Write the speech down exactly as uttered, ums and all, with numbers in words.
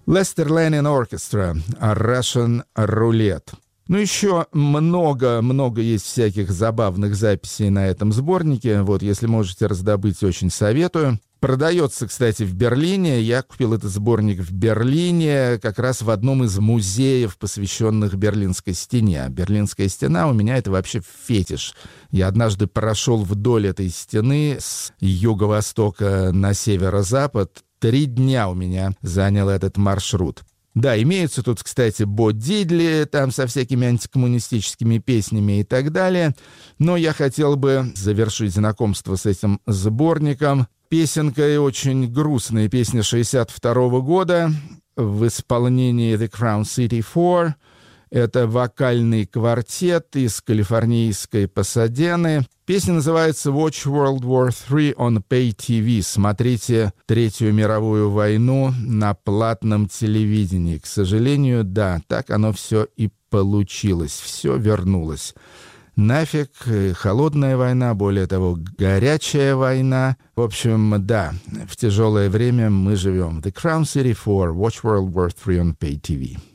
Lester Lanin Orchestra, Russian Roulette. Ну, еще много-много есть всяких забавных записей на этом сборнике. Вот, если можете раздобыть, очень советую. Продается, кстати, в Берлине. Я купил этот сборник в Берлине, как раз в одном из музеев, посвященных Берлинской стене. Берлинская стена у меня — это вообще фетиш. Я однажды прошел вдоль этой стены с юго-востока на северо-запад. Три дня у меня занял этот маршрут. Да, имеются тут, кстати, Бо Дидли, там со всякими антикоммунистическими песнями и так далее. Но я хотел бы завершить знакомство с этим сборником песенкой, очень грустной песни шестьдесят второго года в исполнении The Crown City Four. Это вокальный квартет из калифорнийской Пасадены. Песня называется «Watch World War Three on Pay ти ви». Смотрите Третью мировую войну на платном телевидении. К сожалению, да, так оно все и получилось. Все вернулось. Нафиг, холодная война, более того, горячая война. В общем, да, в тяжелое время мы живем. The Crown City Four, Watch World War Three on Pay ти ви.